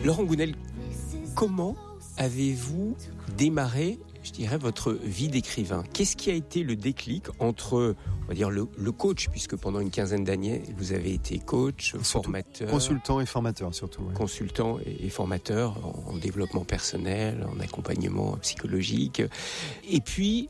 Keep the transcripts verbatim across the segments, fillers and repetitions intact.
Laurent Gounelle, comment avez-vous démarré, je dirais, votre vie d'écrivain? Qu'est-ce qui a été le déclic entre, on va dire, le, le coach, puisque pendant une quinzaine d'années, vous avez été coach, surtout formateur... Consultant et formateur, surtout. Oui. Consultant et, et formateur en, en développement personnel, en accompagnement psychologique. Et puis,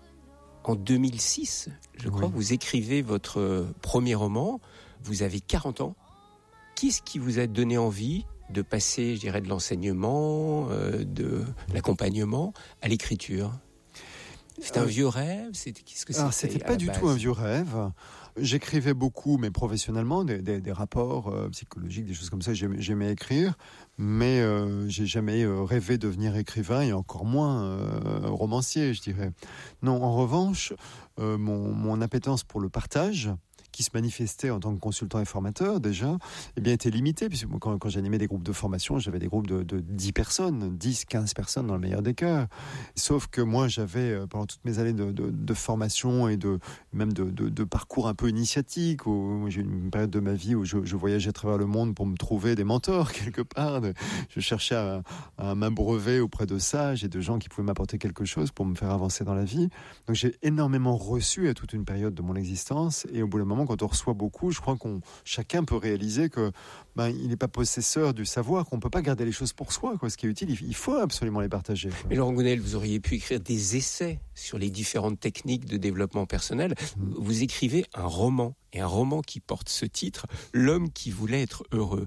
en deux mille six, je crois, oui. vous écrivez votre premier roman. Vous avez quarante ans. Qu'est-ce qui vous a donné envie de passer, je dirais, de l'enseignement, euh, de l'accompagnement à l'écriture? C'était euh, un vieux rêve? C'était, qu'est-ce que c'était? Alors, c'était pas du base? tout un vieux rêve. J'écrivais beaucoup, mais professionnellement, des, des, des rapports euh, psychologiques, des choses comme ça. J'aimais, j'aimais écrire, mais euh, j'ai jamais euh, rêvé de devenir écrivain et encore moins euh, romancier, je dirais. Non, en revanche, euh, mon, mon appétence pour le partage, qui se manifestait en tant que consultant et formateur déjà, eh bien, était limité, puisque quand, quand j'animais des groupes de formation, j'avais des groupes de, de dix personnes, dix, quinze personnes dans le meilleur des cas. Sauf que moi, j'avais, pendant toutes mes années de, de, de formation et de, même de, de, de parcours un peu initiatique, où j'ai eu une période de ma vie où je, je voyageais à travers le monde pour me trouver des mentors, quelque part. Je cherchais à, à m'abreuver auprès de sages et de gens qui pouvaient m'apporter quelque chose pour me faire avancer dans la vie. Donc, j'ai énormément reçu à toute une période de mon existence, et au bout d'un moment, quand on reçoit beaucoup, je crois qu'on chacun peut réaliser que ben il n'est pas possesseur du savoir, qu'on peut pas garder les choses pour soi, quoi. Ce qui est utile, il faut absolument les partager, quoi. Mais Laurent Gounelle, vous auriez pu écrire des essais sur les différentes techniques de développement personnel. Mmh. Vous écrivez un roman, et un roman qui porte ce titre, L'homme qui voulait être heureux.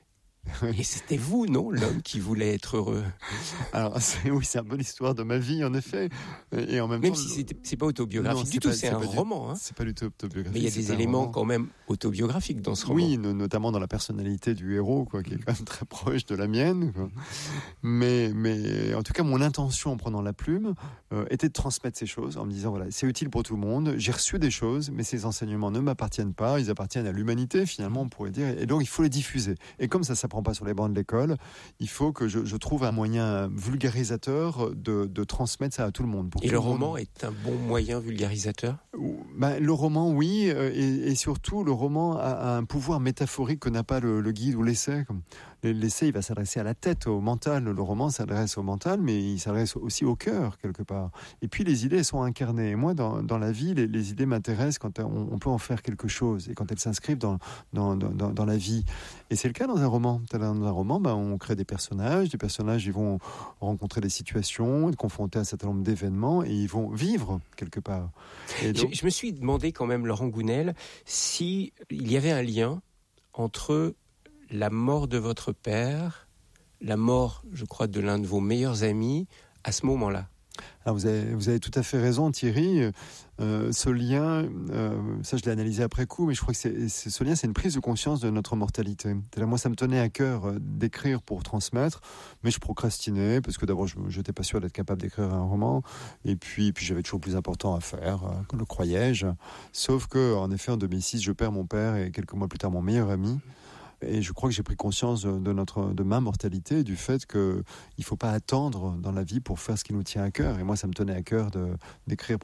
Et c'était vous, non, l'homme qui voulait être heureux? Alors, c'est, oui, c'est un peu l'histoire de ma vie, en effet. Et en même, même temps, si c'est, c'est pas autobiographique non, du tout, pas, c'est, c'est un roman. Du, hein. C'est pas du tout autobiographique. Mais il y a des éléments roman. quand même autobiographiques dans ce roman. Oui, no, notamment dans la personnalité du héros, quoi, qui est quand même très proche de la mienne, quoi. Mais, mais en tout cas, mon intention en prenant la plume euh, était de transmettre ces choses, en me disant, voilà, c'est utile pour tout le monde, j'ai reçu des choses, mais ces enseignements ne m'appartiennent pas, ils appartiennent à l'humanité, finalement, on pourrait dire, et donc il faut les diffuser. Et comme ça ne s'apprend pas sur les bancs de l'école, il faut que je, je trouve un moyen vulgarisateur de, de transmettre ça à tout le monde. Pour et le roman monde... est un bon moyen vulgarisateur? Ben, le roman, oui, et, et surtout, le roman a, a un pouvoir métaphorique que n'a pas le, le guide ou l'essai. L'essai, il va s'adresser à la tête, au mental. Le roman s'adresse au mental, mais il s'adresse aussi au cœur, quelque part. Et puis, les idées sont incarnées. Et moi, dans, dans la vie, les, les idées m'intéressent quand on, on peut en faire quelque chose et quand elles s'inscrivent dans, dans, dans, dans la vie. Et c'est le cas dans un roman. Dans un roman, ben, on crée des personnages. Des personnages, ils vont rencontrer des situations, être confrontés à un certain nombre d'événements et ils vont vivre, quelque part. Et donc... je, je me suis demandé quand même, Laurent Gounelle, si il y avait un lien entre la mort de votre père, la mort, je crois, de l'un de vos meilleurs amis, à ce moment-là. Alors vous avez, vous avez tout à fait raison, Thierry. Euh, ce lien, euh, ça je l'ai analysé après coup, mais je crois que c'est, c'est, ce lien, c'est une prise de conscience de notre mortalité. C'est-à-dire, moi, ça me tenait à cœur euh, d'écrire pour transmettre, mais je procrastinais parce que d'abord, je n'étais pas sûr d'être capable d'écrire un roman, et puis, puis j'avais toujours plus important à faire, euh, le croyais-je. Sauf que, en effet, en deux mille six, je perds mon père et quelques mois plus tard, mon meilleur ami. Et je crois que j'ai pris conscience de notre, de ma mortalité, du fait que il faut pas attendre dans la vie pour faire ce qui nous tient à cœur. Et moi, ça me tenait à cœur de, d'écrire